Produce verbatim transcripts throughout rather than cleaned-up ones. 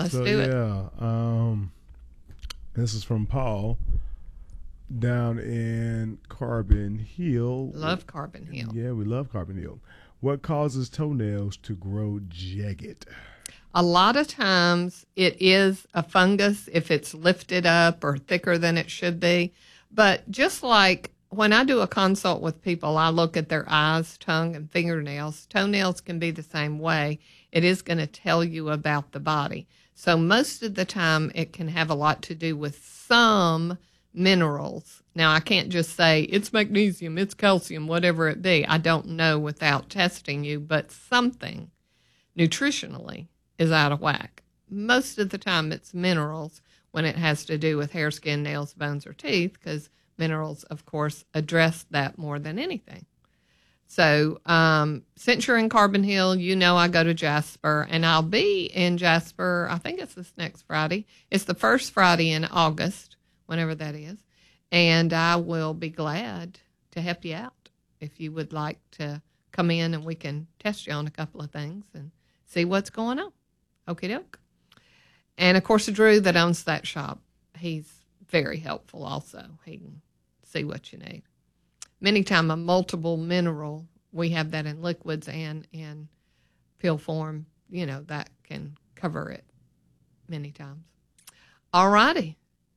Let's so, do it. Yeah. Um, this is from Paul down in Carbon Hill. Love Carbon Hill. Yeah, we love Carbon Hill. What causes toenails to grow jagged? A lot of times it is a fungus if it's lifted up or thicker than it should be. But just like when I do a consult with people, I look at their eyes, tongue, and fingernails. Toenails can be the same way. It is going to tell you about the body. So most of the time it can have a lot to do with some minerals. Now, I can't just say it's magnesium, it's calcium, whatever it be. I don't know without testing you, but something nutritionally is out of whack. Most of the time it's minerals when it has to do with hair, skin, nails, bones, or teeth, because minerals, of course, address that more than anything. So um, since you're in Carbon Hill, you know I go to Jasper, and I'll be in Jasper, I think it's this next Friday. It's the first Friday in August, whenever that is, and I will be glad to help you out if you would like to come in and we can test you on a couple of things and see what's going on. Okie doke. And, of course, Drew that owns that shop, he's very helpful also. He can see what you need. Many times a multiple mineral, we have that in liquids and in pill form, you know, that can cover it many times. All righty.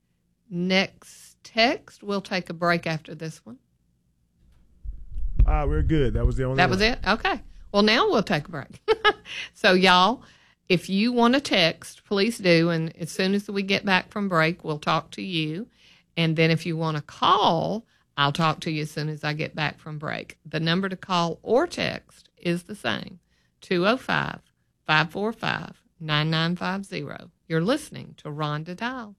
Next text, we'll take a break after this one. Ah, we're good. That was the only That one. was it? Okay. Well, now we'll take a break. So, y'all, if you want to text, please do. And as soon as we get back from break, we'll talk to you. And then if you want to call, I'll talk to you as soon as I get back from break. The number to call or text is the same, two oh five, five four five, nine nine five zero. You're listening to Rhonda Dial.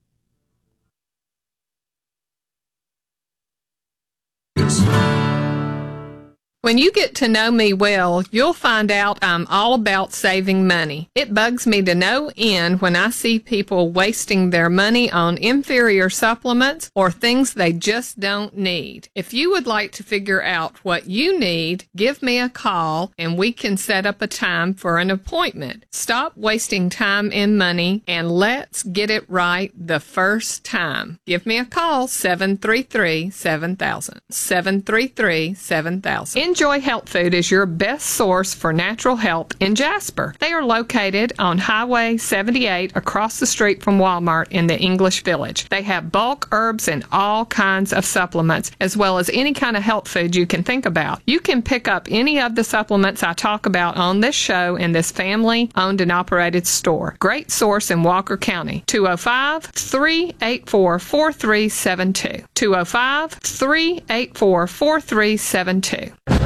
When you get to know me well, you'll find out I'm all about saving money. It bugs me to no end when I see people wasting their money on inferior supplements or things they just don't need. If you would like to figure out what you need, give me a call and we can set up a time for an appointment. Stop wasting time and money and let's get it right the first time. Give me a call, seven three three, seven thousand, seven three three, seven thousand. Enjoy Health Food is your best source for natural health in Jasper. They are located on Highway seventy-eight across the street from Walmart in the English Village. They have bulk herbs and all kinds of supplements, as well as any kind of health food you can think about. You can pick up any of the supplements I talk about on this show in this family-owned and operated store. Great source in Walker County. two oh five, three eight four, four three seven two. two oh five, three eight four, four three seven two.